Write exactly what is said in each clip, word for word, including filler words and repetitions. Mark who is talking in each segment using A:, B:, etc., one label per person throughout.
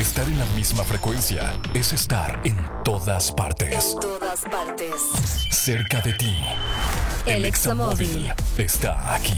A: Estar en la misma frecuencia es estar en todas partes.
B: En todas partes.
A: Cerca de ti.
B: El
A: El Examóvil
B: Examóvil
A: está aquí.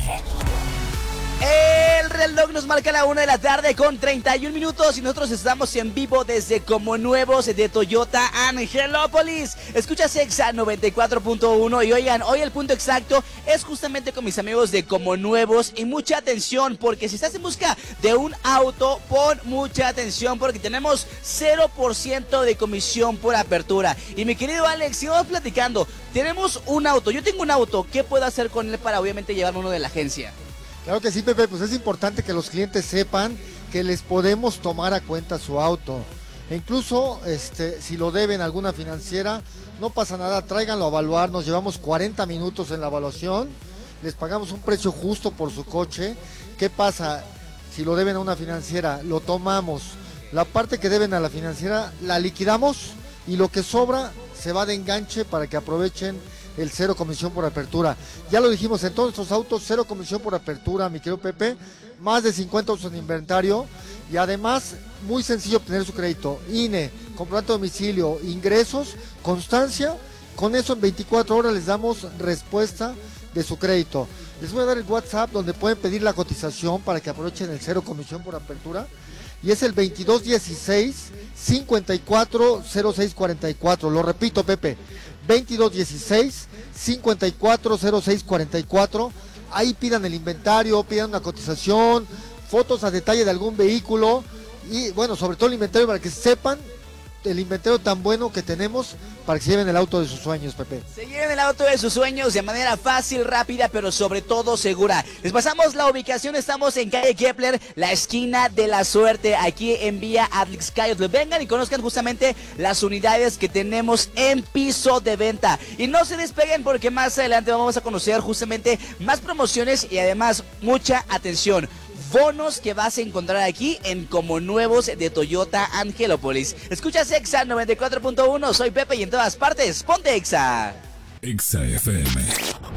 C: El reloj nos marca la una de la tarde con treinta y un minutos y nosotros estamos en vivo desde Como Nuevos de Toyota Angelópolis. Escuchas Exa noventa y cuatro punto uno y oigan, hoy el punto exacto es justamente con mis amigos de Como Nuevos y mucha atención porque si estás en busca de un auto, pon mucha atención porque tenemos cero por ciento de comisión por apertura. Y mi querido Alex, sigamos platicando, tenemos un auto, yo tengo un auto, ¿qué puedo hacer con él para obviamente llevarme uno de la agencia?
D: Claro que sí, Pepe, pues es importante que los clientes sepan que les podemos tomar a cuenta su auto. E incluso este, si lo deben a alguna financiera, no pasa nada, tráiganlo a evaluar, nos llevamos cuarenta minutos en la evaluación, les pagamos un precio justo por su coche. ¿Qué pasa? Si lo deben a una financiera, lo tomamos, la parte que deben a la financiera la liquidamos y lo que sobra se va de enganche para que aprovechen el cero comisión por apertura. Ya lo dijimos, en todos nuestros autos, cero comisión por apertura, mi querido Pepe, más de cincuenta autos en inventario y además, muy sencillo obtener su crédito, I N E, comprobante de domicilio, ingresos, constancia, con eso en veinticuatro horas les damos respuesta de su crédito. Les voy a dar el WhatsApp donde pueden pedir la cotización para que aprovechen el cero comisión por apertura y es el veintidós dieciséis cincuenta y cuatro cero seis cuarenta y cuatro, lo repito, Pepe, veintidós dieciséis cincuenta y cuatro cero seis cuarenta y cuatro. Ahí pidan el inventario, pidan una cotización, fotos a detalle de algún vehículo y bueno, sobre todo el inventario para que sepan el inventario tan bueno que tenemos para que se lleven el auto de sus sueños, Pepe.
C: Se lleven el auto de sus sueños de manera fácil, rápida, pero sobre todo segura. Les pasamos la ubicación, estamos en calle Kepler, la esquina de la suerte, aquí en Vía Atlixcayotl. Vengan y conozcan justamente las unidades que tenemos en piso de venta. Y no se despeguen porque más adelante vamos a conocer justamente más promociones y además mucha atención. Bonos que vas a encontrar aquí en Como Nuevos de Toyota Angelópolis. Escuchas Exa noventa y cuatro punto uno, soy Pepe y en todas partes, ponte Exa.
A: Exa F M.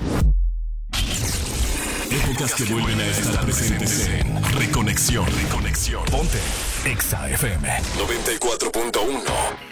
A: Épocas que vuelven a estar presentes en Reconexión. Reconexión. Ponte Exa F M noventa y cuatro punto uno.